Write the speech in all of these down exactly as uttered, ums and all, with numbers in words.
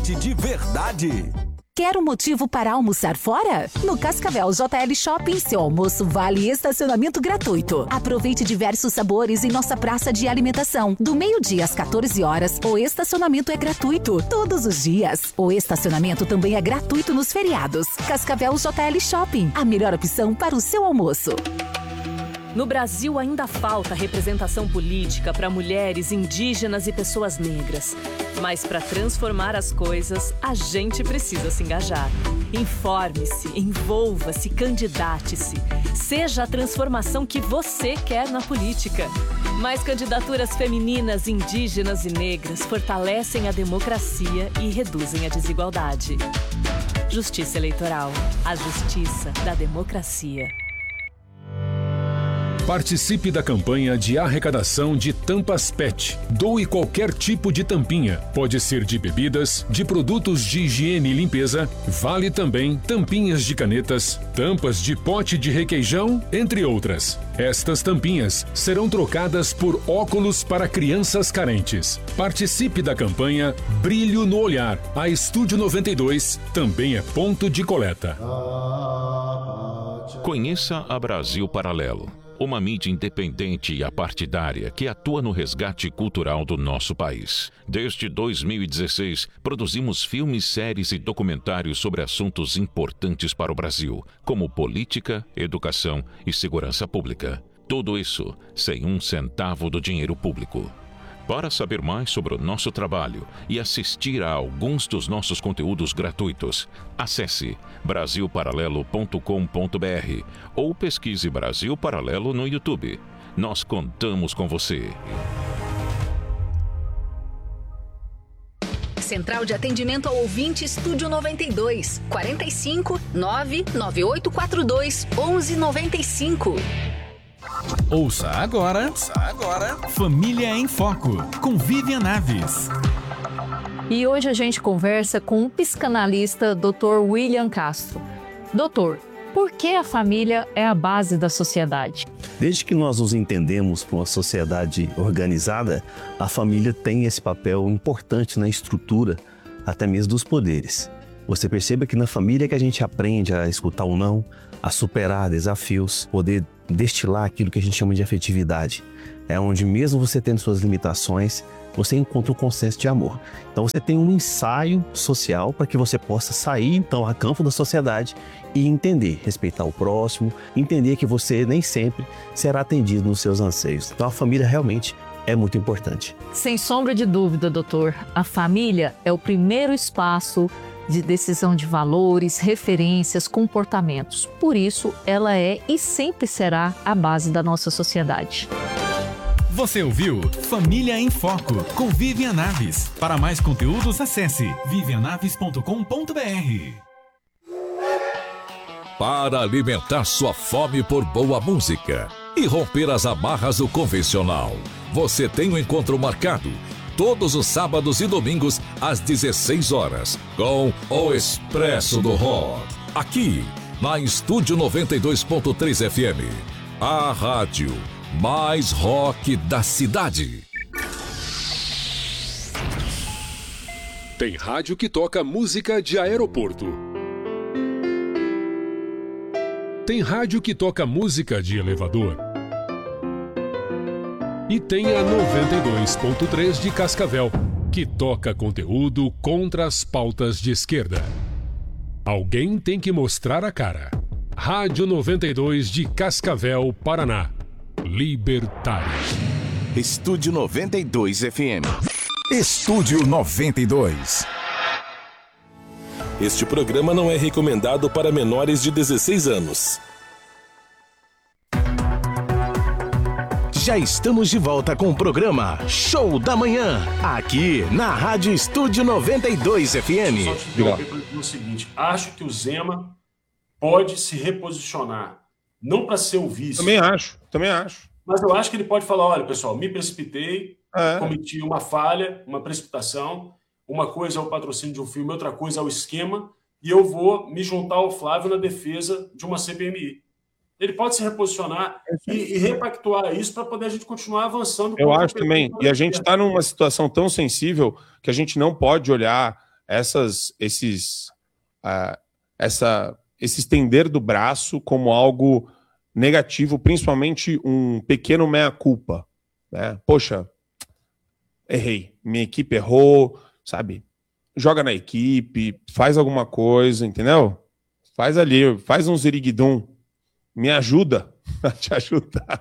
qualidade de verdade. Quer um motivo para almoçar fora? No Cascavel J L Shopping, seu almoço vale estacionamento gratuito. Aproveite diversos sabores em nossa praça de alimentação. Do meio-dia às quatorze horas, o estacionamento é gratuito. Todos os dias. O estacionamento também é gratuito nos feriados. Cascavel J L Shopping, a melhor opção para o seu almoço. No Brasil ainda falta representação política para mulheres, indígenas e pessoas negras. Mas para transformar as coisas, a gente precisa se engajar. Informe-se, envolva-se, candidate-se. Seja a transformação que você quer na política. Mais candidaturas femininas, indígenas e negras fortalecem a democracia e reduzem a desigualdade. Justiça Eleitoral. A justiça da democracia. Participe da campanha de arrecadação de tampas P E T. Doe qualquer tipo de tampinha. Pode ser de bebidas, de produtos de higiene e limpeza. Vale também tampinhas de canetas, tampas de pote de requeijão, entre outras. Estas tampinhas serão trocadas por óculos para crianças carentes. Participe da campanha Brilho no Olhar. A Estúdio noventa e dois também é ponto de coleta. Conheça a Brasil Paralelo. Uma mídia independente e apartidária que atua no resgate cultural do nosso país. Desde dois mil e dezesseis, produzimos filmes, séries e documentários sobre assuntos importantes para o Brasil, como política, educação e segurança pública. Tudo isso sem um centavo do dinheiro público. Para saber mais sobre o nosso trabalho e assistir a alguns dos nossos conteúdos gratuitos, acesse brasil paralelo ponto com ponto b r ou pesquise Brasil Paralelo no YouTube. Nós contamos com você. Central de Atendimento ao Ouvinte Estúdio noventa e dois, quarenta e cinco, nove nove oito quatro dois, onze noventa e cinco. Ouça agora, Ouça agora Família em Foco, com Vivian Naves. E hoje a gente conversa com o psicanalista doutor William Castro. Doutor, por que a família é a base da sociedade? Desde que nós nos entendemos para uma sociedade organizada, a família tem esse papel importante na estrutura, até mesmo dos poderes. Você perceba que na família é que a gente aprende a escutar o não, a superar desafios, poder destilar aquilo que a gente chama de afetividade. É onde mesmo você tendo suas limitações, você encontra um consenso de amor. Então você tem um ensaio social para que você possa sair então a campo da sociedade e entender, respeitar o próximo, entender que você nem sempre será atendido nos seus anseios. Então a família realmente é muito importante. Sem sombra de dúvida, doutor, a família é o primeiro espaço de decisão de valores, referências, comportamentos. Por isso, ela é e sempre será a base da nossa sociedade. Você ouviu Família em Foco, com Vivian Naves. Para mais conteúdos, acesse vivian naves ponto com ponto b r. Para alimentar sua fome por boa música e romper as amarras do convencional, você tem um encontro marcado todos os sábados e domingos às dezesseis horas, com o Expresso do Rock, aqui na Estúdio noventa e dois ponto três F M, a rádio mais rock da cidade. Tem rádio que toca música de aeroporto. Tem rádio que toca música de elevador. E tem a noventa e dois ponto três de Cascavel, que toca conteúdo contra as pautas de esquerda. Alguém tem que mostrar a cara. Rádio noventa e dois de Cascavel, Paraná. Libertário. Estúdio noventa e dois F M. Estúdio noventa e dois. Este programa não é recomendado para menores de dezesseis anos. Já estamos de volta com o programa Show da Manhã, aqui na Rádio Estúdio noventa e dois F M. Só te interromper para dizer o seguinte: acho que o Zema pode se reposicionar, não para ser o vice. Também acho, também acho. Mas eu acho que ele pode falar: olha, pessoal, me precipitei, é. cometi uma falha, uma precipitação. Uma coisa é o patrocínio de um filme, outra coisa é o esquema, e eu vou me juntar ao Flávio na defesa de uma C P M I. Ele pode se reposicionar e, e repactuar isso para poder a gente continuar avançando. Eu acho também. E a gente está numa situação tão sensível que a gente não pode olhar essas, esses, uh, essa, esse estender do braço como algo negativo, principalmente um pequeno meia-culpa, né? Poxa, errei, minha equipe errou, sabe? Joga na equipe, faz alguma coisa, entendeu? Faz ali, faz um ziriguidum, me ajuda a te ajudar.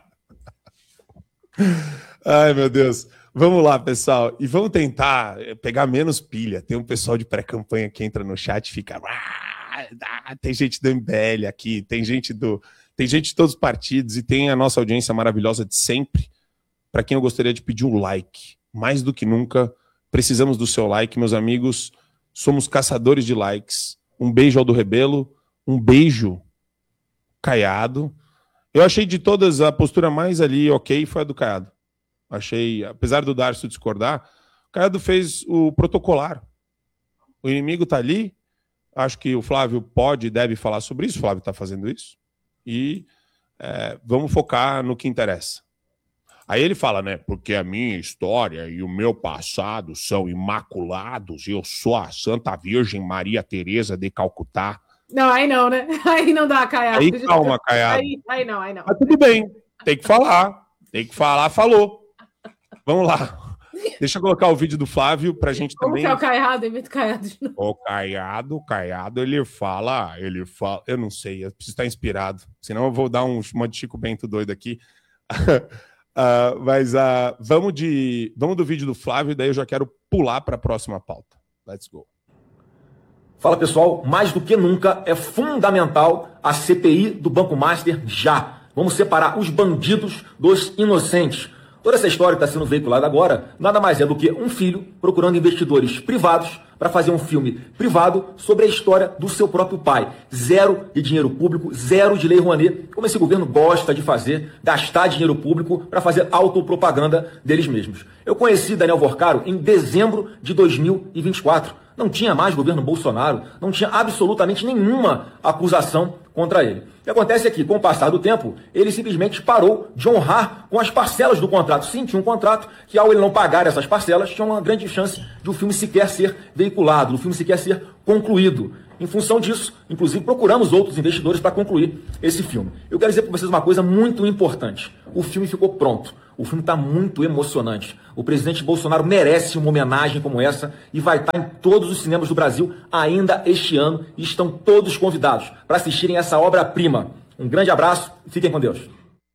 Ai, meu Deus. Vamos lá, pessoal. E vamos tentar pegar menos pilha. Tem um pessoal de pré-campanha que entra no chat e fica... Ah, tem gente do M B L aqui, tem gente do... Tem gente de todos os partidos e tem a nossa audiência maravilhosa de sempre. Para quem eu gostaria de pedir um like. Mais do que nunca, precisamos do seu like, meus amigos. Somos caçadores de likes. Um beijo ao do Rebelo. Um beijo, Caiado. Eu achei de todas a postura mais ali ok foi a do Caiado. Achei, apesar do Darcio discordar, o Caiado fez o protocolar. O inimigo está ali. Acho que o Flávio pode e deve falar sobre isso. O Flávio está fazendo isso. E é, vamos focar no que interessa. Aí ele fala, né? Porque a minha história e o meu passado são imaculados. Eu sou a Santa Virgem Maria Teresa de Calcutá. Não, aí não, né? Aí não dá, Caiado. Aí calma, Caiado. Aí, aí não, aí não. Mas tudo bem. Tem que falar. Tem que falar, falou. Vamos lá. Deixa eu colocar o vídeo do Flávio pra gente Como também. Como que é o Caiado? Inventa o Caiado de novo. O Caiado, o Caiado, ele fala, ele fala, eu não sei, eu preciso estar inspirado, senão eu vou dar um uma de Chico Bento doido aqui. uh, mas uh, vamos, de, vamos do vídeo do Flávio, daí eu já quero pular para a próxima pauta. Let's go. Fala, pessoal, mais do que nunca é fundamental a C P I do Banco Master já. Vamos separar os bandidos dos inocentes. Toda essa história que está sendo veiculada agora nada mais é do que um filho procurando investidores privados para fazer um filme privado sobre a história do seu próprio pai. Zero de dinheiro público, zero de lei Rouanet, como esse governo gosta de fazer, gastar dinheiro público para fazer autopropaganda deles mesmos. Eu conheci Daniel Vorcaro em dezembro de dois mil e vinte e quatro. Não tinha mais governo Bolsonaro, não tinha absolutamente nenhuma acusação contra ele. O que acontece é que, com o passar do tempo, ele simplesmente parou de honrar com as parcelas do contrato. Sim, tinha um contrato que, ao ele não pagar essas parcelas, tinha uma grande chance de o filme sequer ser veiculado, do filme sequer ser concluído. Em função disso, inclusive, procuramos outros investidores para concluir esse filme. Eu quero dizer para vocês uma coisa muito importante. O filme ficou pronto. O filme está muito emocionante. O presidente Bolsonaro merece uma homenagem como essa e vai estar em todos os cinemas do Brasil ainda este ano. E estão todos convidados para assistirem essa obra-prima. Um grande abraço e fiquem com Deus.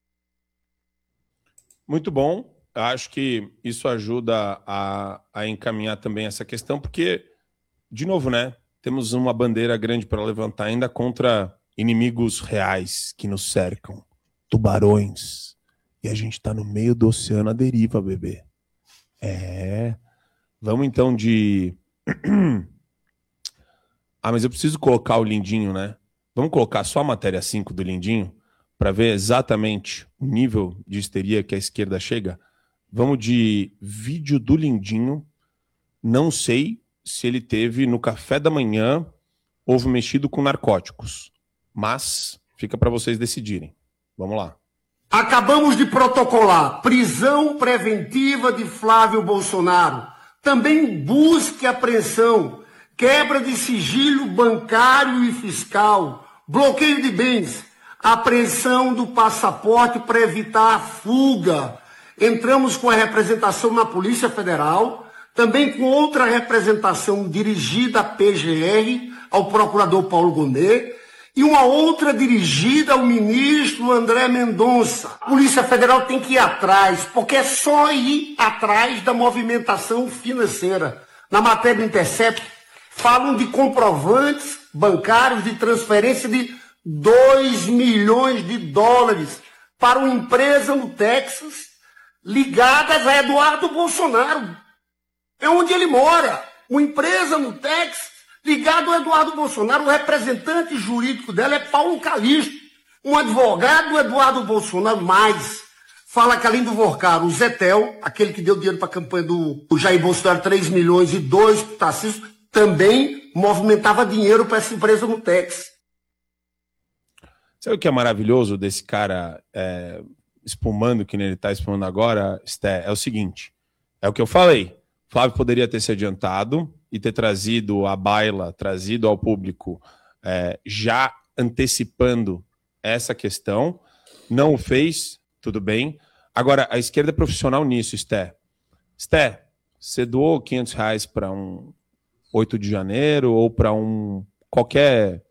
Muito bom. Acho que isso ajuda a, a encaminhar também essa questão, porque, de novo, né? Temos uma bandeira grande para levantar ainda contra inimigos reais que nos cercam. Tubarões. E a gente está no meio do oceano à deriva, bebê. É. Vamos então de... ah, mas eu preciso colocar o Lindinho, né? Vamos colocar só a matéria cinco do Lindinho para ver exatamente o nível de histeria que a esquerda chega. Vamos de vídeo do Lindinho. Não sei se ele teve no café da manhã ovo mexido com narcóticos. Mas fica para vocês decidirem. Vamos lá. Acabamos de protocolar prisão preventiva de Flávio Bolsonaro. Também busca e apreensão, quebra de sigilo bancário e fiscal, bloqueio de bens, apreensão do passaporte para evitar a fuga. Entramos com a representação na Polícia Federal, também com outra representação dirigida à P G R, ao procurador Paulo Gonet, e uma outra dirigida ao ministro André Mendonça. A Polícia Federal tem que ir atrás, porque é só ir atrás da movimentação financeira. Na matéria do Intercept, falam de comprovantes bancários de transferência de dois milhões de dólares para uma empresa no Texas ligadas a Eduardo Bolsonaro. É onde ele mora. Uma empresa no Texas ligado ao Eduardo Bolsonaro. O representante jurídico dela é Paulo Calixto, um advogado do Eduardo Bolsonaro. Mais fala que, além do Vorcaro, o Zetel, aquele que deu dinheiro para a campanha do Jair Bolsonaro, três milhões e dois para o Tarcísio, também movimentava dinheiro para essa empresa no Texas. Sabe o que é maravilhoso desse cara é, espumando, que ele está espumando agora, Sté? É o seguinte, é o que eu falei. Flávio poderia ter se adiantado, e ter trazido à baila, trazido ao público, é, já antecipando essa questão. Não o fez, tudo bem. Agora, a esquerda é profissional nisso, Esté. Esté, você doou quinhentos reais para um oito de janeiro ou para um qualquer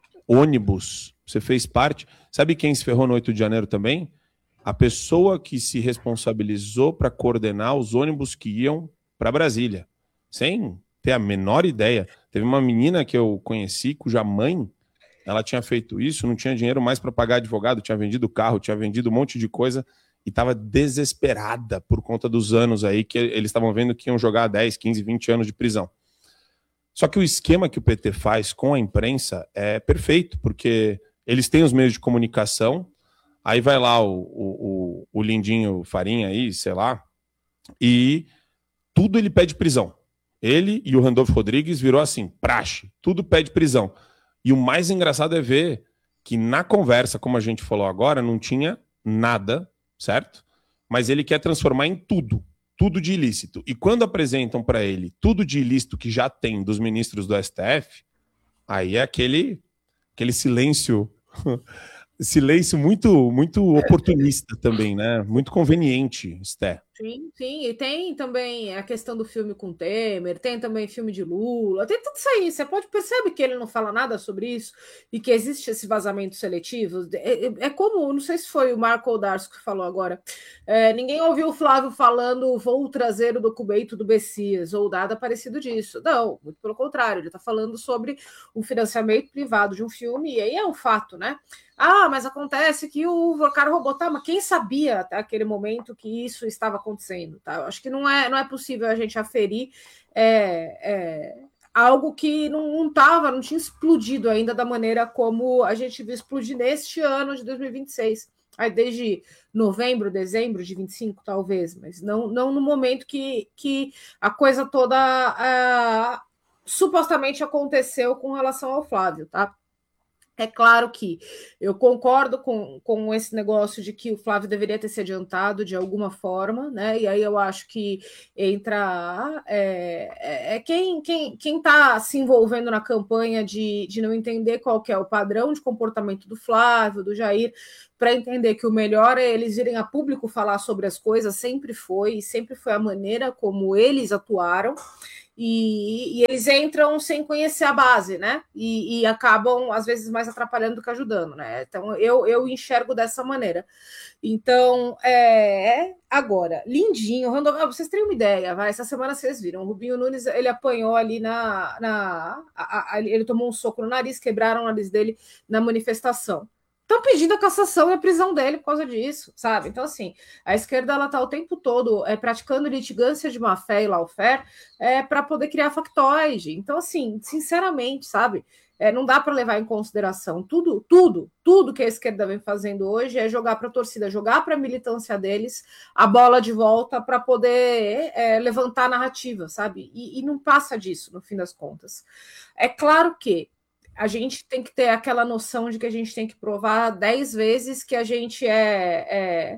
ônibus, você fez parte. Sabe quem se ferrou no oito de janeiro também? A pessoa que se responsabilizou para coordenar os ônibus que iam para Brasília, sem ter a menor ideia. Teve uma menina que eu conheci, cuja mãe, ela tinha feito isso, não tinha dinheiro mais para pagar advogado, tinha vendido carro, tinha vendido um monte de coisa e estava desesperada por conta dos anos aí que eles estavam vendo que iam jogar dez, quinze, vinte anos de prisão. Só que o esquema que o P T faz com a imprensa é perfeito, porque eles têm os meios de comunicação, aí vai lá o, o, o Lindinho Farinha aí, sei lá, e tudo ele pede prisão. Ele e o Randolfo Rodrigues virou assim, praxe, tudo pede prisão. E o mais engraçado é ver que na conversa, como a gente falou agora, não tinha nada, certo? Mas ele quer transformar em tudo, tudo de ilícito. E quando apresentam para ele tudo de ilícito que já tem dos ministros do S T F, aí é aquele, aquele silêncio, silêncio muito, muito oportunista também, né? Muito conveniente, Esté. Sim, sim, e tem também a questão do filme com Temer, tem também filme de Lula, tem tudo isso aí. Você pode perceber que ele não fala nada sobre isso e que existe esse vazamento seletivo. É, é, é como, não sei se foi o Marco Darcio que falou agora, é, ninguém ouviu o Flávio falando vou trazer o documento do Bessias ou nada parecido disso. Não, muito pelo contrário, ele está falando sobre o financiamento privado de um filme, e aí é um fato, né? Ah, mas acontece que o cara roubou, tá, mas quem sabia até aquele momento que isso estava acontecendo, tá? Eu acho que não é, não é possível a gente aferir é, é, algo que não estava, não, não tinha explodido ainda da maneira como a gente viu explodir neste ano de dois mil e vinte e seis. Aí desde novembro, dezembro de vinte e cinco, talvez, mas não, não no momento que, que a coisa toda uh, supostamente aconteceu com relação ao Flávio, tá? É claro que eu concordo com, com esse negócio de que o Flávio deveria ter se adiantado de alguma forma, né? E aí eu acho que entra é, é quem quem quem está se envolvendo na campanha de, de não entender qual que é o padrão de comportamento do Flávio, do Jair, para entender que o melhor é eles irem a público falar sobre as coisas, sempre foi, e sempre foi a maneira como eles atuaram. E, e eles entram sem conhecer a base, né? E, e acabam, às vezes, mais atrapalhando do que ajudando, né? Então, eu, eu enxergo dessa maneira. Então, é... agora, Lindinho, Randolfo, ah, vocês têm uma ideia, vai? Essa semana vocês viram, o Rubinho Nunes, ele apanhou ali na... na a, a, ele tomou um soco no nariz, quebraram o nariz dele na manifestação. Estão pedindo a cassação e a prisão dele por causa disso, sabe? Então, assim, a esquerda ela está o tempo todo é, praticando litigância de má-fé e lawfare é, para poder criar factoide. Então, assim, sinceramente, sabe? É, não dá para levar em consideração tudo, tudo, tudo que a esquerda vem fazendo hoje é jogar para a torcida, jogar para a militância deles a bola de volta para poder é, levantar a narrativa, sabe? E, e não passa disso, no fim das contas. É claro que a gente tem que ter aquela noção de que a gente tem que provar dez vezes que a gente é, é,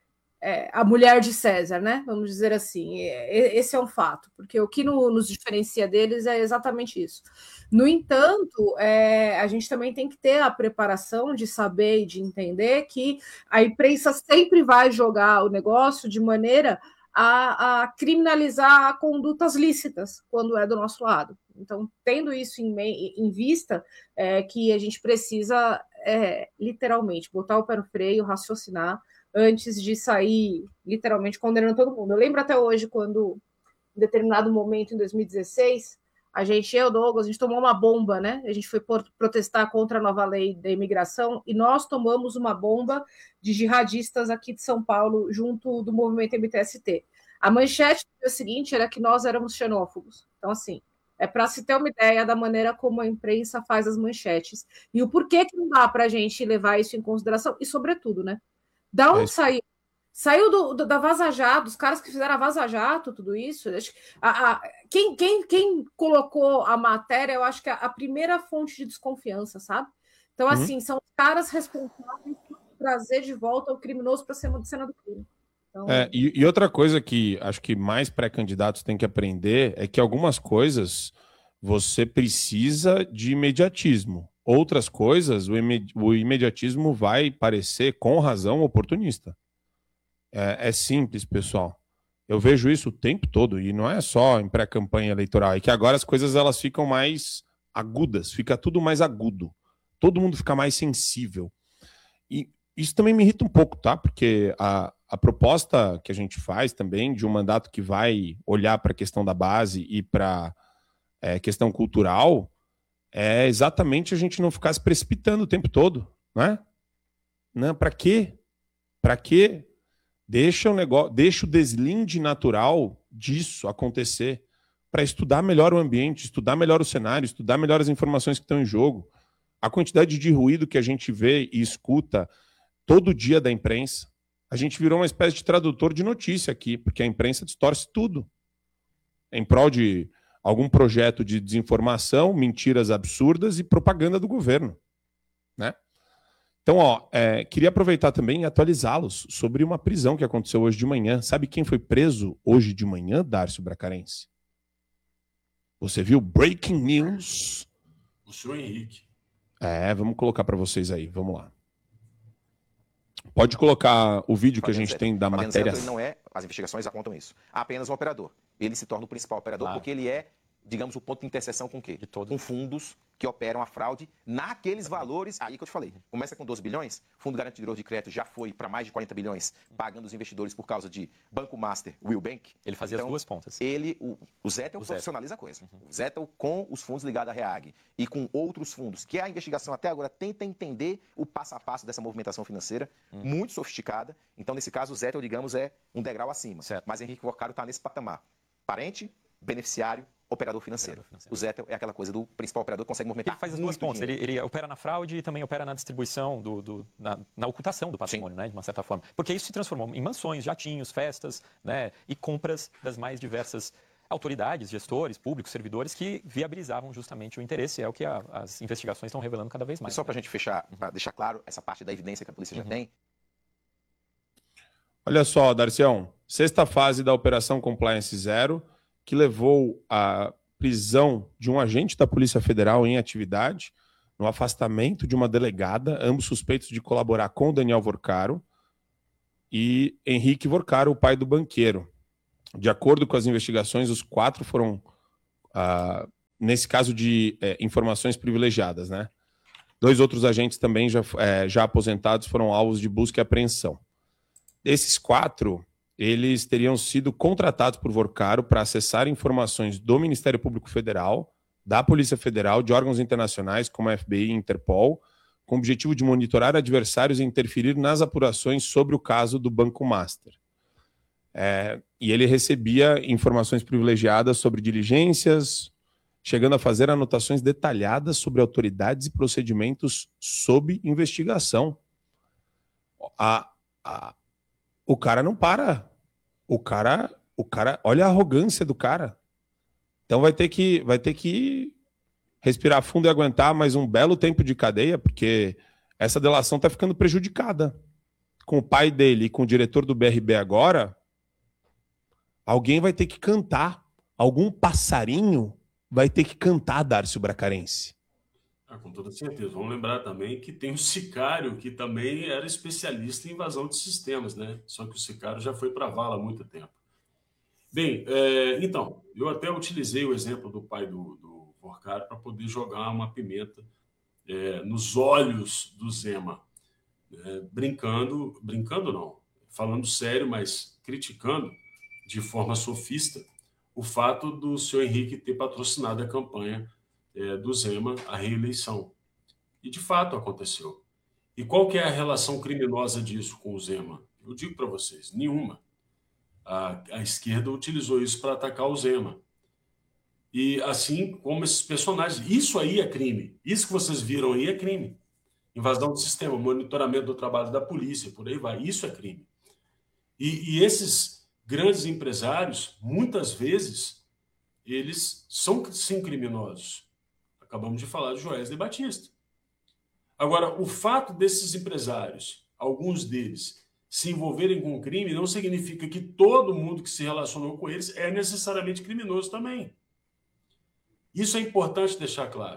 é a mulher de César, né? Vamos dizer assim. Esse é um fato, porque o que no, nos diferencia deles é exatamente isso. No entanto, é, a gente também tem que ter a preparação de saber e de entender que a imprensa sempre vai jogar o negócio de maneira a, a criminalizar condutas lícitas quando é do nosso lado. Então, tendo isso em, em vista, é, que a gente precisa, é, literalmente, botar o pé no freio, raciocinar, antes de sair, literalmente, condenando todo mundo. Eu lembro até hoje, quando, em determinado momento, em dois mil e dezesseis, a gente, eu, Douglas, a gente tomou uma bomba, né? A gente foi protestar contra a nova lei da imigração e nós tomamos uma bomba de jihadistas aqui de São Paulo, junto do movimento M T S T. A manchete do dia seguinte era que nós éramos xenófobos. Então, assim, é para se ter uma ideia da maneira como a imprensa faz as manchetes. E o porquê que não dá para a gente levar isso em consideração. E, sobretudo, né? Da onde é saiu? Saiu do, do, da Vaza Jato, os caras que fizeram a Vaza Jato, tudo isso. A, a, quem, quem, quem colocou a matéria, eu acho que é a primeira fonte de desconfiança, sabe? Então, assim, uhum. São os caras responsáveis por trazer de volta o criminoso para a cena do crime. Então, É, e, e outra coisa que acho que mais pré-candidatos têm que aprender é que algumas coisas você precisa de imediatismo. Outras coisas, o, imed o imediatismo vai parecer, com razão, oportunista. É, é simples, pessoal. Eu vejo isso o tempo todo, e não é só em pré-campanha eleitoral, é que agora as coisas elas ficam mais agudas, fica tudo mais agudo. Todo mundo fica mais sensível. E isso também me irrita um pouco, tá? Porque a, a proposta que a gente faz também de um mandato que vai olhar para a questão da base e para a é, questão cultural é exatamente a gente não ficar se precipitando o tempo todo, né? Não, para quê? Para quê? Deixa o negócio, deixa o deslinde natural disso acontecer para estudar melhor o ambiente, estudar melhor o cenário, estudar melhor as informações que estão em jogo. A quantidade de ruído que a gente vê e escuta todo dia da imprensa, a gente virou uma espécie de tradutor de notícia aqui, porque a imprensa distorce tudo. Em prol de algum projeto de desinformação, mentiras absurdas e propaganda do governo, né? Então, ó, é, queria aproveitar também e atualizá-los sobre uma prisão que aconteceu hoje de manhã. Sabe quem foi preso hoje de manhã, Dárcio Bracarense? Você viu? Breaking news. O senhor Henrique. É, vamos colocar para vocês aí. Vamos lá. Pode colocar o vídeo que a gente tem da matéria. Ele não é, as investigações apontam isso. Há apenas um operador. Ele se torna o principal operador claro. Porque ele é, digamos, o ponto de interseção com o quê? De todo. Com fundos que operam a fraude naqueles valores aí que eu te falei. Começa com doze bilhões, Fundo Garantidor de Crédito já foi para mais de quarenta bilhões, pagando os investidores por causa de Banco Master, Will Bank. Ele fazia então, as duas pontas. Ele, o, o Zettel o profissionaliza a coisa. Uhum. O Zettel com os fundos ligados à REAG e com outros fundos, que a investigação até agora tenta entender o passo a passo dessa movimentação financeira, uhum. muito sofisticada. Então, nesse caso, o Zettel, digamos, é um degrau acima. Certo. Mas Henrique Porcaro está nesse patamar. Parente, beneficiário, operador financeiro. operador financeiro. O Zettel é aquela coisa do principal operador que consegue movimentar. Ele faz as duas pontas. Ele, ele opera na fraude e também opera na distribuição, do, do, na, na ocultação do patrimônio, né, de uma certa forma. Porque isso se transformou em mansões, jatinhos, festas, né, e compras das mais diversas autoridades, gestores, públicos, servidores que viabilizavam justamente o interesse. É o que a, as investigações estão revelando cada vez mais. E só para a gente fechar, para deixar claro essa parte da evidência que a polícia uhum. já tem. Olha só, Darcião. Sexta fase da Operação Compliance Zero, que levou à prisão de um agente da Polícia Federal em atividade, no afastamento de uma delegada, ambos suspeitos de colaborar com Daniel Vorcaro e Henrique Vorcaro, o pai do banqueiro. De acordo com as investigações, os quatro foram, ah, nesse caso de é, informações privilegiadas, né? Dois outros agentes também já, é, já aposentados foram alvos de busca e apreensão. Desses quatro, eles teriam sido contratados por Vorcaro para acessar informações do Ministério Público Federal, da Polícia Federal, de órgãos internacionais como a F B I e Interpol, com o objetivo de monitorar adversários e interferir nas apurações sobre o caso do Banco Master. É, e ele recebia informações privilegiadas sobre diligências, chegando a fazer anotações detalhadas sobre autoridades e procedimentos sob investigação. A, a, o cara não para. O cara, o cara, olha a arrogância do cara. Então vai ter que, vai ter que respirar fundo e aguentar mais um belo tempo de cadeia, porque essa delação está ficando prejudicada. Com o pai dele e com o diretor do B R B agora, alguém vai ter que cantar. Algum passarinho vai ter que cantar, Dárcio Bracarense. Ah, com toda certeza. Vamos lembrar também que tem o Sicário, que também era especialista em invasão de sistemas, né? Só que o Sicário já foi para a vala há muito tempo. Bem, é, então, eu até utilizei o exemplo do pai do, do Vorcaro para poder jogar uma pimenta é, nos olhos do Zema. É, brincando, brincando não, falando sério, mas criticando de forma sofista o fato do senhor Henrique ter patrocinado a campanha é, do Zema à reeleição. E, de fato, aconteceu. E qual que é a relação criminosa disso com o Zema? Eu digo para vocês, nenhuma. A, a esquerda utilizou isso para atacar o Zema. E assim como esses personagens, isso aí é crime. Isso que vocês viram aí é crime. Invasão do sistema, monitoramento do trabalho da polícia, por aí vai. Isso é crime. E, e esses grandes empresários, muitas vezes, eles são, sim, criminosos. Acabamos de falar de Joesley Batista. Agora, o fato desses empresários, alguns deles, se envolverem com crime, não significa que todo mundo que se relacionou com eles é necessariamente criminoso também. Isso é importante deixar claro.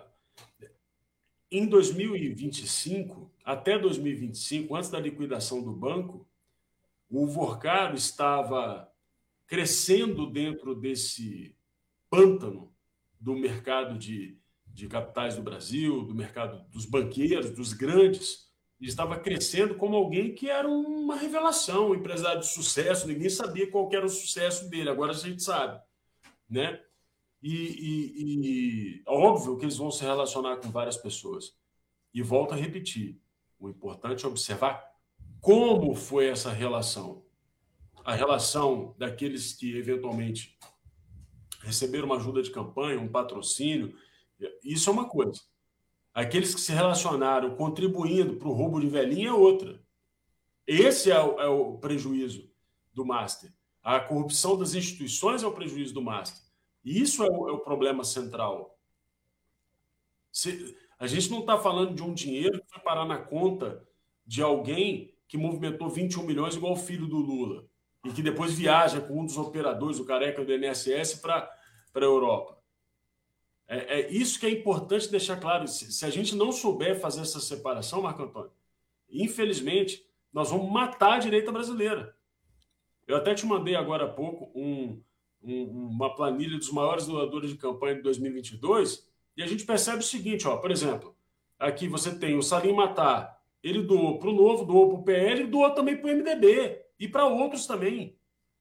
Em dois mil e vinte e cinco, até dois mil e vinte e cinco, antes da liquidação do banco, o Vorcado estava crescendo dentro desse pântano do mercado de, de capitais do Brasil, do mercado dos banqueiros, dos grandes. Ele estava crescendo como alguém que era uma revelação, um empresário de sucesso. Ninguém sabia qual que era o sucesso dele, agora a gente sabe, né? E, e, e óbvio que eles vão se relacionar com várias pessoas. E volto a repetir, o importante é observar como foi essa relação. A relação daqueles que eventualmente receberam uma ajuda de campanha, um patrocínio, isso é uma coisa. Aqueles que se relacionaram contribuindo para o roubo de velhinha é outra. Esse é o, é o prejuízo do Master. A corrupção das instituições é o prejuízo do Master. E isso é o, é o problema central. Se, a gente não está falando de um dinheiro que vai parar na conta de alguém que movimentou vinte e um milhões igual o filho do Lula e que depois viaja com um dos operadores, o careca do I N S S, para a Europa. É, é isso que é importante deixar claro. Se, se a gente não souber fazer essa separação, Marco Antônio, infelizmente, nós vamos matar a direita brasileira. Eu até te mandei agora há pouco um, um, uma planilha dos maiores doadores de campanha de dois mil e vinte e dois e a gente percebe o seguinte, ó, por exemplo, aqui você tem o Salim Matar, ele doou para o Novo, doou para o P L e doou também para o M D B e para outros também.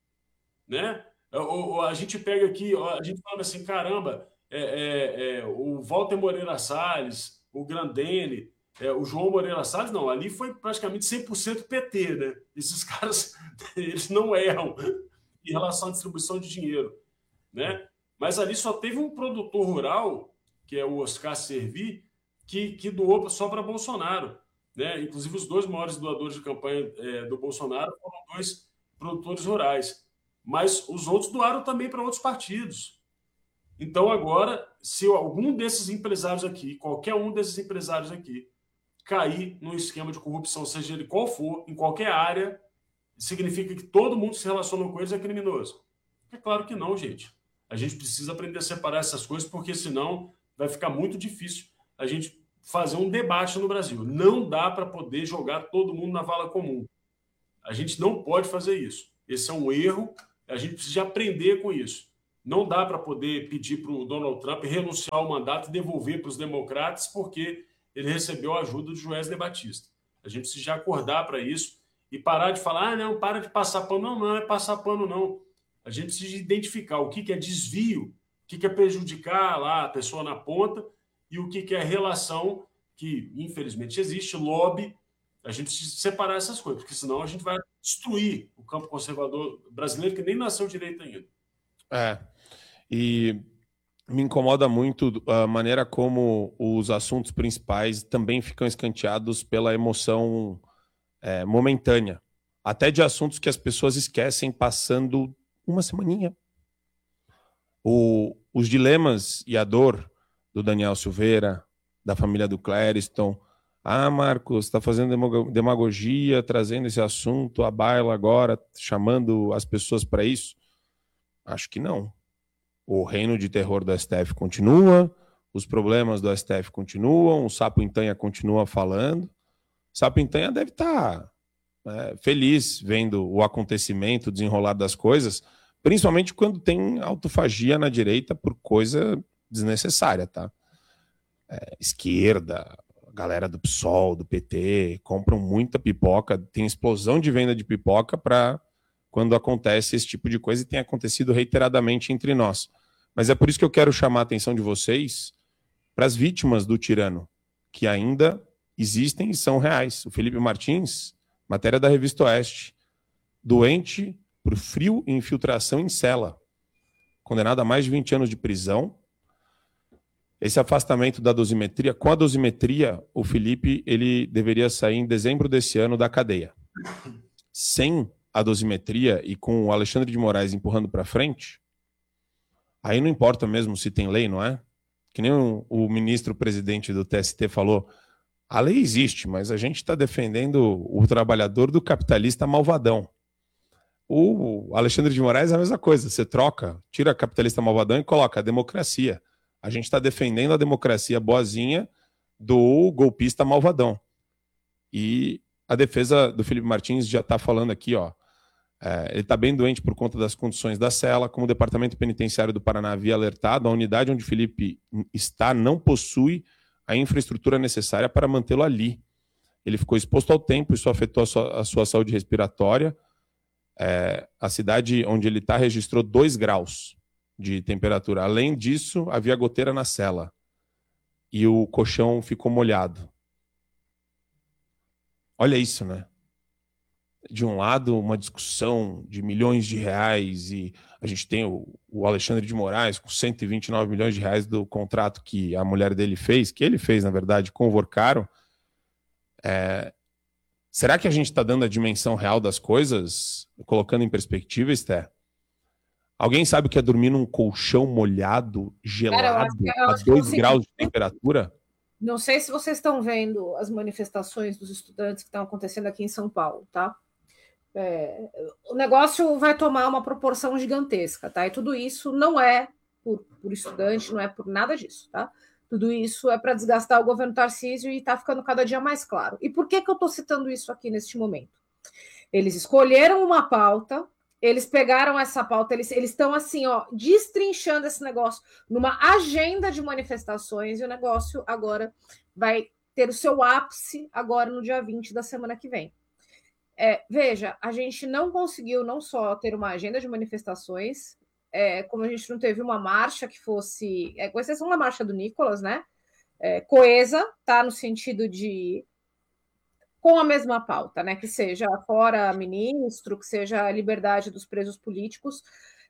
Né? A, a gente pega aqui, a gente fala assim, caramba, é, é, é, o Walter Moreira Salles, o Grandene, é, o João Moreira Salles, não, ali foi praticamente cem por cento P T, né? Esses caras, eles não erram em relação à distribuição de dinheiro, né? Mas ali só teve um produtor rural, que é o Oscar Servi, que, que doou só para Bolsonaro, né? Inclusive os dois maiores doadores de campanha é, do Bolsonaro foram dois produtores rurais, mas os outros doaram também para outros partidos. Então agora, se algum desses empresários aqui, qualquer um desses empresários aqui, cair num esquema de corrupção, seja ele qual for, em qualquer área, significa que todo mundo se relaciona com eles é criminoso? É claro que não, gente. A gente precisa aprender a separar essas coisas, porque senão vai ficar muito difícil a gente fazer um debate no Brasil. Não dá para poder jogar todo mundo na vala comum. A gente não pode fazer isso. Esse é um erro, a gente precisa aprender com isso. Não dá para poder pedir para o Donald Trump renunciar ao mandato e devolver para os democratas porque ele recebeu a ajuda do Joesley Batista. A gente precisa já acordar para isso e parar de falar, ah, não, para de passar pano. Não, não é passar pano, não. A gente precisa identificar o que é desvio, o que é prejudicar lá a pessoa na ponta e o que é relação que, infelizmente, existe, lobby. A gente precisa separar essas coisas, porque senão a gente vai destruir o campo conservador brasileiro, que nem nasceu direito ainda. É, e me incomoda muito a maneira como os assuntos principais também ficam escanteados pela emoção é, momentânea. Até de assuntos que as pessoas esquecem passando uma semaninha. O, os dilemas e a dor do Daniel Silveira, da família do Clériston. Ah, Marcos, está fazendo demagogia, trazendo esse assunto à baila agora, chamando as pessoas para isso? Acho que não. O reino de terror do S T F continua, os problemas do S T F continuam, o Sapo Intanha continua falando. O Sapo Intanha deve estar é, feliz vendo o acontecimento, o desenrolar das coisas, principalmente quando tem autofagia na direita por coisa desnecessária, tá? É, esquerda, galera do P SOL, do P T, compram muita pipoca, tem explosão de venda de pipoca para quando acontece esse tipo de coisa, e tem acontecido reiteradamente entre nós. Mas é por isso que eu quero chamar a atenção de vocês para as vítimas do tirano, que ainda existem e são reais. O Felipe Martins, matéria da Revista Oeste, doente por frio e infiltração em cela, condenado a mais de vinte anos de prisão. Esse afastamento da dosimetria, com a dosimetria, o Felipe ele deveria sair em dezembro desse ano da cadeia. Sem a dosimetria e com o Alexandre de Moraes empurrando para frente, aí não importa mesmo se tem lei, não é? Que nem o, o ministro-presidente do T S T falou, A lei existe, mas a gente está defendendo o trabalhador do capitalista malvadão. O Alexandre de Moraes é a mesma coisa. Você troca, tira a capitalista malvadão e coloca a democracia. A gente está defendendo a democracia boazinha do golpista malvadão. E a defesa do Felipe Martins já está falando aqui, ó. É, ele está bem doente por conta das condições da cela. Como o Departamento Penitenciário do Paraná havia alertado, a unidade onde Felipe está não possui a infraestrutura necessária para mantê-lo ali. Ele ficou exposto ao tempo, isso afetou a sua, a sua saúde respiratória. É, a cidade onde ele está registrou dois graus de temperatura. Além disso, havia goteira na cela e o colchão ficou molhado. Olha isso, né? De um lado, uma discussão de milhões de reais e a gente tem o, o Alexandre de Moraes com cento e vinte e nove milhões de reais do contrato que a mulher dele fez, que ele fez, na verdade, com o Vorcaro. É... Será que a gente está dando a dimensão real das coisas, colocando em perspectiva, Esther? Alguém sabe o que é dormir num colchão molhado, gelado, Cara, eu acho que, eu a dois graus de temperatura? Não sei se vocês estão vendo as manifestações dos estudantes que estão acontecendo aqui em São Paulo, tá? É, o negócio vai tomar uma proporção gigantesca, tá? E tudo isso não é por, por estudante, não é por nada disso, tá? Tudo isso é para desgastar o governo Tarcísio e está ficando cada dia mais claro. E por que, que eu estou citando isso aqui neste momento? Eles escolheram uma pauta, eles pegaram essa pauta, eles estão assim, ó, destrinchando esse negócio numa agenda de manifestações e o negócio agora vai ter o seu ápice agora no dia vinte da semana que vem. É, veja, a gente não conseguiu não só ter uma agenda de manifestações, É, como a gente não teve uma marcha que fosse, é, com exceção da marcha do Nicolas, né? É, coesa, tá no sentido de com a mesma pauta, né? Que seja fora ministro, que seja a liberdade dos presos políticos,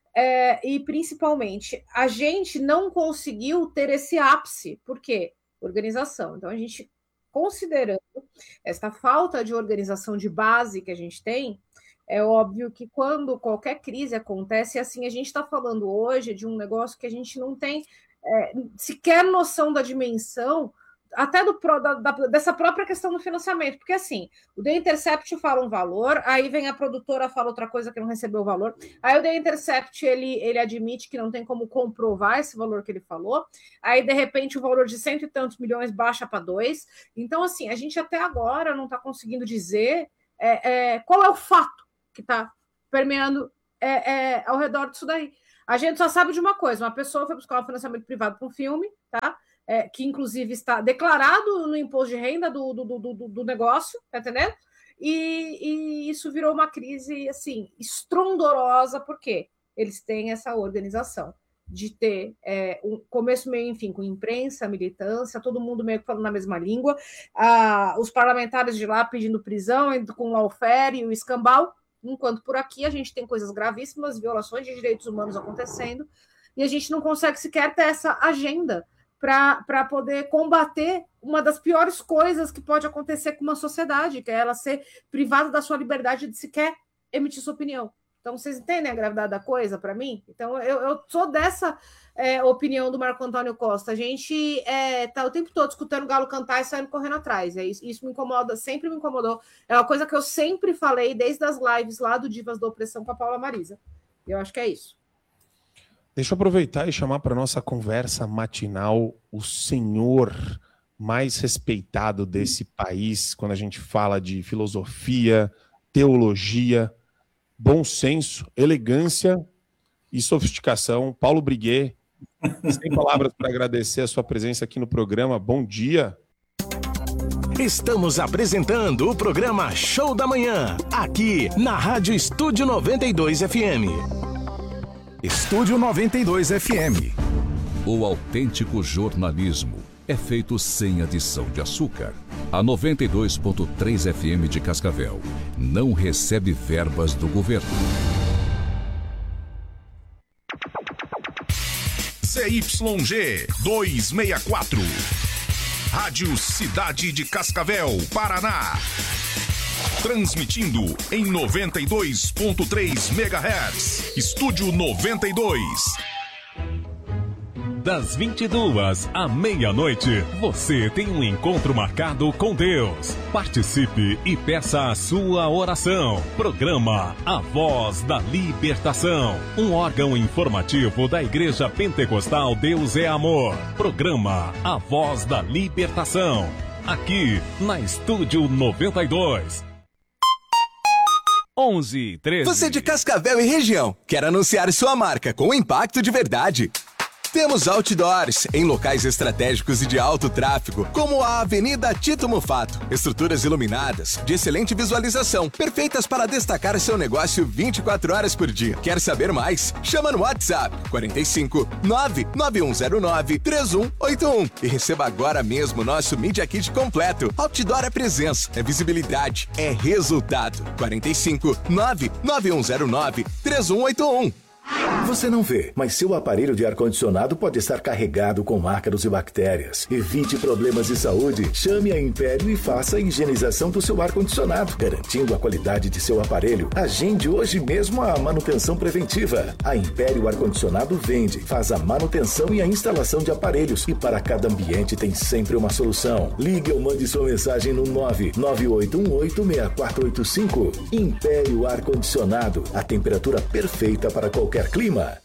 é, e principalmente a gente não conseguiu ter esse ápice, por quê? Organização. Então a gente, considerando essa falta de organização de base que a gente tem, é óbvio que quando qualquer crise acontece, assim, a gente está falando hoje de um negócio que a gente não tem é, sequer noção da dimensão, até do, da, da, dessa própria questão do financiamento, porque assim, o The Intercept fala um valor, aí vem a produtora fala outra coisa que não recebeu o valor, aí o The Intercept ele, ele admite que não tem como comprovar esse valor que ele falou, aí de repente o valor de cento e tantos milhões baixa para dois, então assim, a gente até agora não está conseguindo dizer é, é, qual é o fato que está permeando é, é, ao redor disso daí. A gente só sabe de uma coisa, uma pessoa foi buscar um financiamento privado para um filme, tá? É, que inclusive está declarado no imposto de renda do, do, do, do, do negócio, tá entendendo? E, e isso virou uma crise, assim, estrondorosa, porque eles têm essa organização de ter é, um começo, meio e fim, com imprensa, militância, todo mundo meio que falando na mesma língua, ah, os parlamentares de lá pedindo prisão, com o lawfare e o escambau, enquanto por aqui a gente tem coisas gravíssimas, violações de direitos humanos acontecendo, e a gente não consegue sequer ter essa agenda para poder combater uma das piores coisas que pode acontecer com uma sociedade, que é ela ser privada da sua liberdade de sequer emitir sua opinião. Então, vocês entendem a gravidade da coisa para mim? Então, eu, eu sou dessa é, opinião do Marco Antônio Costa. A gente está é, tá o tempo todo escutando o galo cantar e saindo correndo atrás. É isso, isso me incomoda, sempre me incomodou. É uma coisa que eu sempre falei desde as lives lá do Divas da Opressão com a Paula Marisa. Eu acho que é isso. Deixa eu aproveitar e chamar para nossa conversa matinal o senhor mais respeitado desse país, quando a gente fala de filosofia, teologia, bom senso, elegância e sofisticação. Paulo Briguet, sem palavras para agradecer a sua presença aqui no programa. Bom dia. Estamos apresentando o programa Show da Manhã, aqui na Rádio Estúdio noventa e dois F M. Estúdio noventa e dois F M. O autêntico jornalismo é feito sem adição de açúcar. A noventa e dois ponto três F M de Cascavel não recebe verbas do governo. C Y G duzentos e sessenta e quatro. Rádio Cidade de Cascavel, Paraná. Transmitindo em noventa e dois ponto três megahertz. Estúdio noventa e dois. das vinte e duas à meia-noite, você tem um encontro marcado com Deus. Participe e peça a sua oração. Programa A Voz da Libertação, um órgão informativo da Igreja Pentecostal Deus é Amor. Programa A Voz da Libertação, aqui na Estúdio noventa e dois. onze, treze. Você de Cascavel e região, quer anunciar sua marca com impacto de verdade? Temos outdoors em locais estratégicos e de alto tráfego, como a Avenida Tito Mufato. Estruturas iluminadas, de excelente visualização, perfeitas para destacar seu negócio vinte e quatro horas por dia. Quer saber mais? Chama no WhatsApp quarenta e cinco, nove nove um zero nove, três um oito um e receba agora mesmo nosso Media Kit completo. Outdoor é presença, é visibilidade, é resultado. quarenta e cinco, nove nove um zero nove, três um oito um. Você não vê, mas seu aparelho de ar-condicionado pode estar carregado com ácaros e bactérias. Evite problemas de saúde. Chame a Império e faça a higienização do seu ar-condicionado, garantindo a qualidade de seu aparelho. Agende hoje mesmo a manutenção preventiva. A Império Ar-Condicionado vende, faz a manutenção e a instalação de aparelhos. E para cada ambiente tem sempre uma solução. Ligue ou mande sua mensagem no nove nove oito um oito, seis quatro oito cinco. Império Ar-Condicionado, a temperatura perfeita para qualquer clima.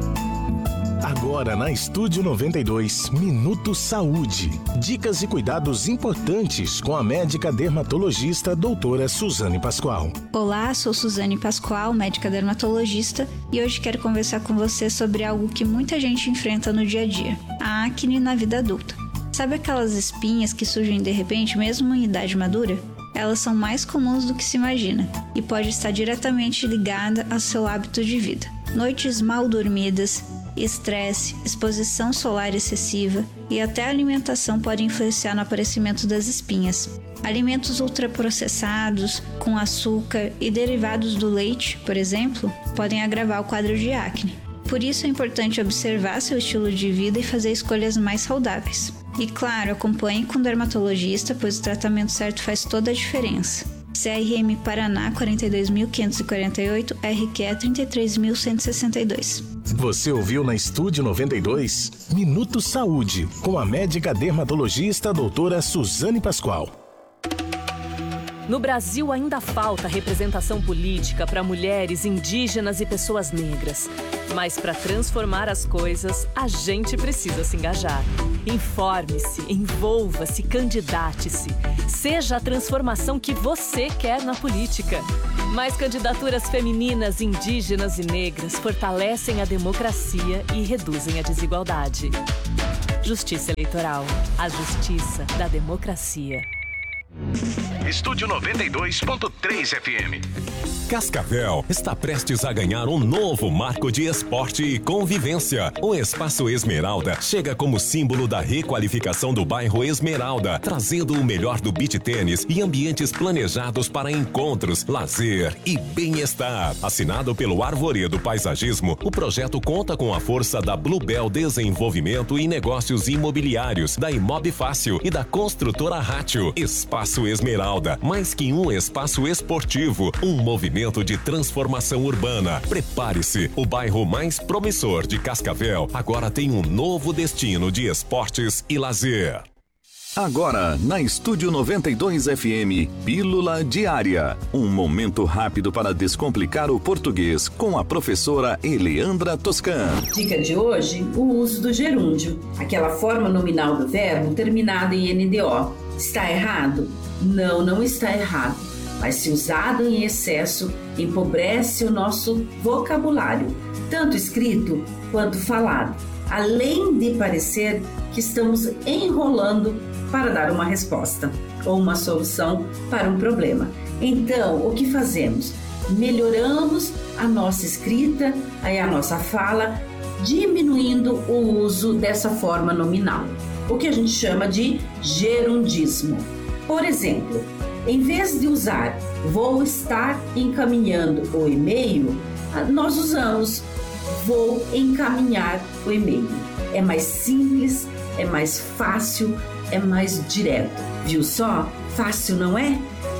Agora na Estúdio noventa e dois, Minuto Saúde. Dicas e cuidados importantes com a médica dermatologista doutora Suzane Pascoal. Olá, sou Suzane Pascoal, médica dermatologista, e hoje quero conversar com você sobre algo que muita gente enfrenta no dia a dia: a acne na vida adulta. Sabe aquelas espinhas que surgem de repente mesmo em idade madura? Elas são mais comuns do que se imagina e pode estar diretamente ligada ao seu hábito de vida. Noites mal dormidas, estresse, exposição solar excessiva e até a alimentação podem influenciar no aparecimento das espinhas. Alimentos ultraprocessados, com açúcar e derivados do leite, por exemplo, podem agravar o quadro de acne. Por isso é importante observar seu estilo de vida e fazer escolhas mais saudáveis. E claro, acompanhe com o dermatologista, pois o tratamento certo faz toda a diferença. C R M Paraná quarenta e dois mil quinhentos e quarenta e oito, R Q trinta e três mil cento e sessenta e dois. Você ouviu na Estúdio noventa e dois, Minuto Saúde, com a médica dermatologista doutora Suzane Pascoal. No Brasil ainda falta representação política para mulheres, indígenas e pessoas negras. Mas para transformar as coisas, a gente precisa se engajar. Informe-se, envolva-se, candidate-se. Seja a transformação que você quer na política. Mais candidaturas femininas, indígenas e negras fortalecem a democracia e reduzem a desigualdade. Justiça Eleitoral. A justiça da democracia. Estúdio noventa e dois ponto três F M. Cascavel está prestes a ganhar um novo marco de esporte e convivência. O Espaço Esmeralda chega como símbolo da requalificação do bairro Esmeralda, trazendo o melhor do beach tênis e ambientes planejados para encontros, lazer e bem-estar. Assinado pelo Arvoredo Paisagismo, o projeto conta com a força da Bluebell Desenvolvimento e Negócios Imobiliários, da Imob Fácil e da construtora Rátio. Espaço Esmeralda, mais que um espaço esportivo, um movimento de transformação urbana. Prepare-se, o bairro mais promissor de Cascavel agora tem um novo destino de esportes e lazer. Agora, na Estúdio noventa e dois F M, Pílula Diária. Um momento rápido para descomplicar o português com a professora Eleandra Toscan. Dica de hoje, o uso do gerúndio, aquela forma nominal do verbo terminada em N D O. Está errado? Não, não está errado. Mas se usado em excesso, empobrece o nosso vocabulário, tanto escrito quanto falado, além de parecer que estamos enrolando para dar uma resposta ou uma solução para um problema. Então, o que fazemos? Melhoramos a nossa escrita, a nossa fala, diminuindo o uso dessa forma nominal, o que a gente chama de gerundismo. Por exemplo, em vez de usar vou estar encaminhando o e-mail, nós usamos vou encaminhar o e-mail. É mais simples, é mais fácil, é mais direto. Viu só? Fácil, não é?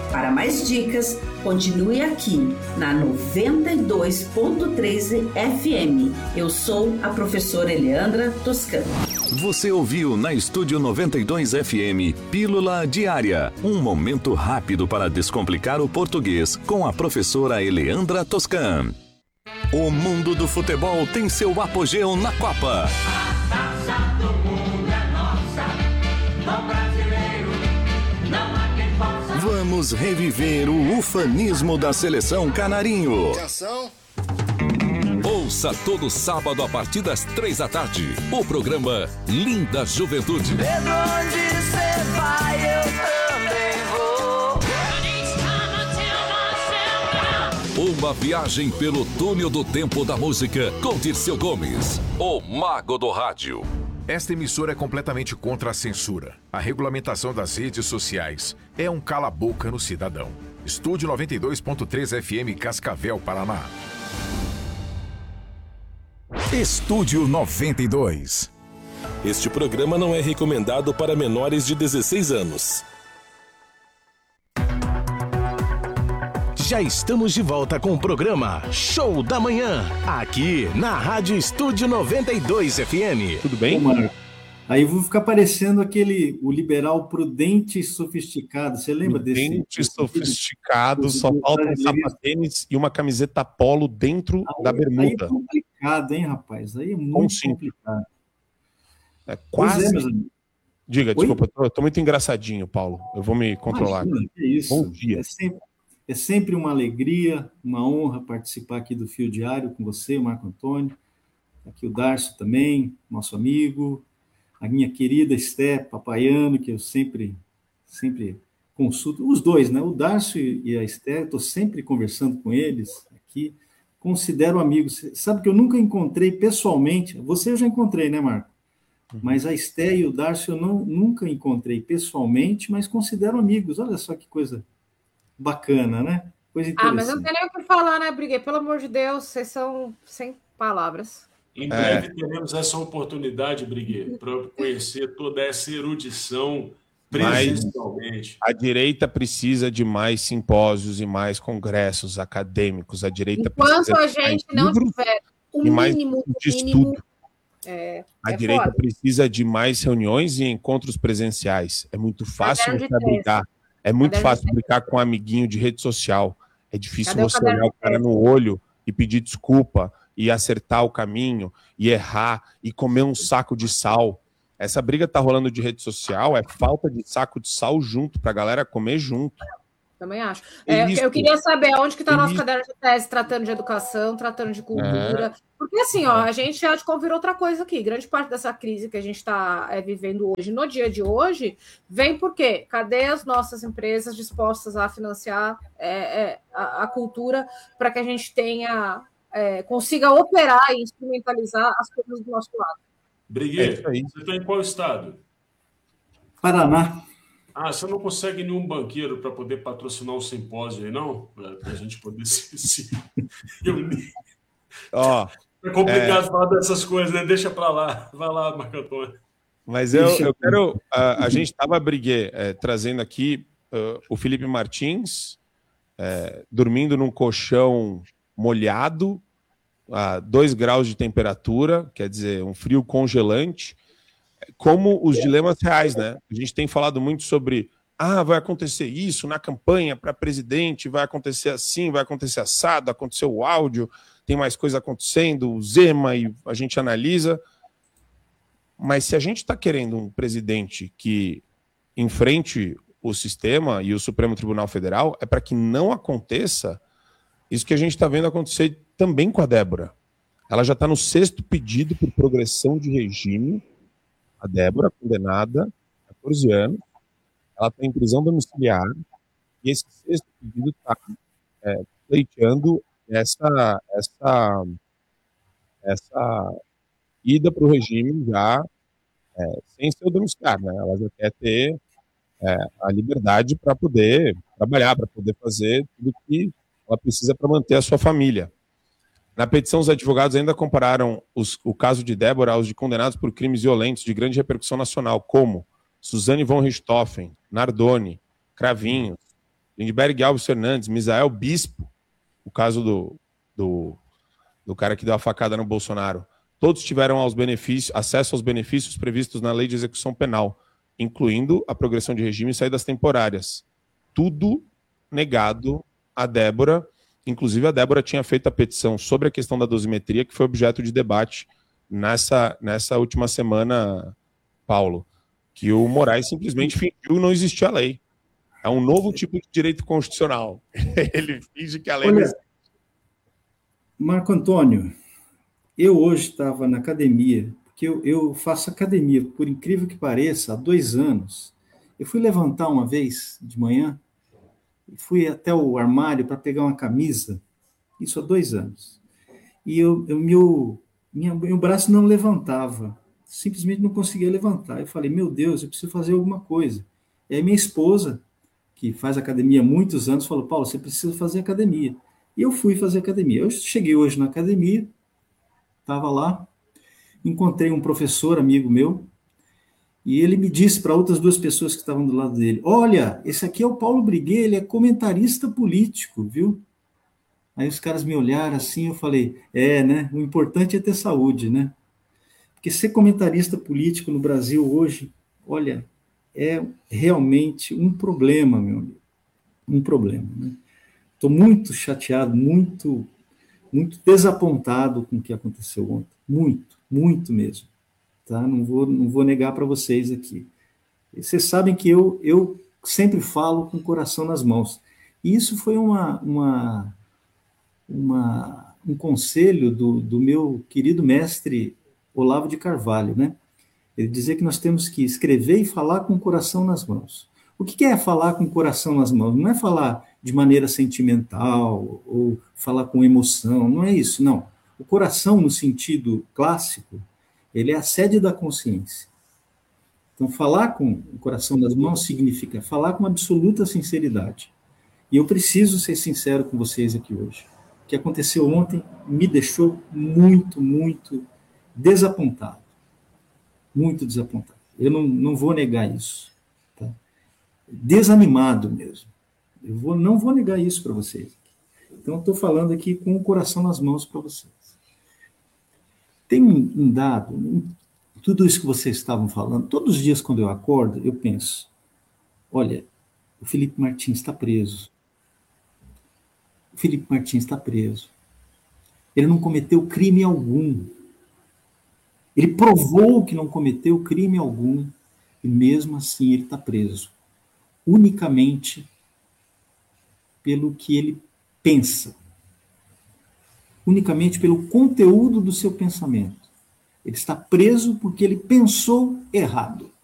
Para mais dicas, continue aqui na noventa e dois ponto três F M. Eu sou a professora Eleandra Toscano. Você ouviu na Estúdio noventa e dois F M Pílula Diária, um momento rápido para descomplicar o português com a professora Eleandra Toscan. O mundo do futebol tem seu apogeu na Copa. Vamos reviver o ufanismo da seleção canarinho. Ouça todo sábado a partir das três da tarde o programa Linda Juventude. Mesmo onde você vai, eu também vou. Uma viagem pelo túnel do tempo da música com Dirceu Gomes, o mago do rádio. Esta emissora é completamente contra a censura. A regulamentação das redes sociais é um cala-boca no cidadão. Estúdio noventa e dois ponto três F M Cascavel, Paraná. Estúdio noventa e dois. Este programa não é recomendado para menores de dezesseis anos. Já estamos de volta com o programa Show da Manhã, aqui na Rádio Estúdio noventa e dois F M. Tudo bem? Ô, Marco, aí eu vou ficar parecendo aquele, o liberal prudente e sofisticado. Você lembra prudente desse? Prudente e sofisticado, só falta um sapatênis e uma camiseta polo dentro aí, da bermuda. Aí é complicado, hein, rapaz? Aí é muito Sim. complicado. É quase... É, Diga, Oi? desculpa, eu tô, eu tô muito engraçadinho, Paulo. Eu vou me controlar. Imagina, que isso. Bom dia. É sempre... É sempre uma alegria, uma honra participar aqui do Fio Diário com você, o Marco Antônio, aqui o Darcio também, nosso amigo, a minha querida Esté Papaiano, que eu sempre, sempre consulto, os dois, né? O Darcio e a Esté, eu estou sempre conversando com eles aqui, considero amigos. Sabe que eu nunca encontrei pessoalmente, você eu já encontrei, né, Marco? Mas a Esté e o Darcio eu não, nunca encontrei pessoalmente, mas considero amigos. Olha só que coisa bacana, né? Coisa interessante. Ah, mas não tem nem o que falar, né, Briguet? Pelo amor de Deus, vocês são sem palavras. Em breve é. teremos essa oportunidade, Briguet, para conhecer toda essa erudição presencialmente. Mas a direita precisa de mais simpósios e mais congressos acadêmicos. A direita Enquanto precisa a gente não tiver o mínimo de mínimo, estudo. É, a é direita foda. precisa de mais reuniões e encontros presenciais. É muito fácil Caderno de você brigar. É muito Caderno fácil de brincar com um amiguinho de rede social. É difícil Cadê o você caderno olhar o de cara no olho e pedir desculpa e acertar o caminho e errar e comer um saco de sal. Essa briga tá rolando de rede social, é falta de saco de sal junto, pra galera comer junto. Também acho. É, Isso. eu queria saber onde que está nosso Isso. caderno de tese, tratando de educação, tratando de cultura. É. Porque assim, ó, a gente acha que ouvir outra coisa aqui. Grande parte dessa crise que a gente está é, vivendo hoje, no dia de hoje, vem por quê? Cadê as nossas empresas dispostas a financiar é, é, a, a cultura para que a gente tenha, é, consiga operar e instrumentalizar as coisas do nosso lado? Briguet, É você está em qual estado? Paraná. Ah, você não consegue nenhum banqueiro para poder patrocinar o simpósio aí, não? Para a gente poder se, se reunir. Ó, é complicado é... falar dessas coisas, né? Deixa para lá. Vai lá, Marco Antônio. Mas eu, eu quero... A, a gente estava, Briguet, é, trazendo aqui uh, o Felipe Martins, é, dormindo num colchão molhado, a dois graus de temperatura, quer dizer, um frio congelante, como os dilemas reais, né? A gente tem falado muito sobre, ah, vai acontecer isso na campanha para presidente, vai acontecer assim, vai acontecer assado, aconteceu o áudio, tem mais coisa acontecendo, o Zema, e a gente analisa. Mas se a gente está querendo um presidente que enfrente o sistema e o Supremo Tribunal Federal, é para que não aconteça isso que a gente está vendo acontecer também com a Débora. Ela já está no sexto pedido por progressão de regime. A Débora, condenada, catorze anos, ela está em prisão domiciliar, e esse sexto pedido está é, pleiteando essa, essa, essa ida para o regime já é, sem ser o domiciliar, né? Ela já quer ter é, a liberdade para poder trabalhar, para poder fazer tudo que ela precisa para manter a sua família. Na petição, os advogados ainda compararam os, o caso de Débora aos de condenados por crimes violentos de grande repercussão nacional, como Suzane von Richthofen, Nardoni, Cravinhos, Lindbergh Alves Fernandes, Misael Bispo, o caso do, do, do cara que deu a facada no Bolsonaro, todos tiveram aos benefícios, acesso aos benefícios previstos na Lei de Execução Penal, incluindo a progressão de regime e saídas temporárias. Tudo negado a Débora. Inclusive, a Débora tinha feito a petição sobre a questão da dosimetria, que foi objeto de debate nessa, nessa última semana, Paulo, que o Moraes simplesmente fingiu não existir a lei. É um novo tipo de direito constitucional. Ele finge que a lei Olha, não existe. Marco Antônio, eu hoje estava na academia, porque eu, eu faço academia, por incrível que pareça, há dois anos. Eu fui levantar uma vez de manhã, fui até o armário para pegar uma camisa, isso há dois anos. E eu, eu, meu, minha, meu braço não levantava, simplesmente não conseguia levantar. Eu falei, meu Deus, eu preciso fazer alguma coisa. E aí minha esposa, que faz academia há muitos anos, falou, Paulo, você precisa fazer academia. E eu fui fazer academia. Eu cheguei hoje na academia, estava lá, encontrei um professor, amigo meu, e ele me disse para outras duas pessoas que estavam do lado dele, olha, esse aqui é o Paulo Briguet, ele é comentarista político, viu? Aí os caras me olharam assim, eu falei, é, né, o importante é ter saúde, né? Porque ser comentarista político no Brasil hoje, olha, é realmente um problema, meu amigo, um problema, né? Estou muito chateado, muito, muito desapontado com o que aconteceu ontem, muito, muito mesmo. Tá? Não vou, não vou negar para vocês aqui. Vocês sabem que eu, eu sempre falo com o coração nas mãos. E isso foi uma, uma, uma, um conselho do, do meu querido mestre Olavo de Carvalho, né? Ele dizia que nós temos que escrever e falar com o coração nas mãos. O que é falar com o coração nas mãos? Não é falar de maneira sentimental ou falar com emoção, não é isso, não. O coração, no sentido clássico, ele é a sede da consciência. Então, falar com o coração nas mãos significa falar com absoluta sinceridade. E eu preciso ser sincero com vocês aqui hoje. O que aconteceu ontem me deixou muito, muito desapontado. Muito desapontado. Eu não, não vou negar isso. Tá? Desanimado mesmo. Eu vou, não vou negar isso para vocês. Então, estou falando aqui com o coração nas mãos para vocês. Tem um dado, tudo isso que vocês estavam falando, todos os dias quando eu acordo, eu penso, olha, o Felipe Martins está preso. O Felipe Martins está preso. Ele não cometeu crime algum. Ele provou que não cometeu crime algum, e mesmo assim ele está preso. Unicamente pelo que ele pensa. Unicamente pelo conteúdo do seu pensamento. Ele está preso porque ele pensou errado.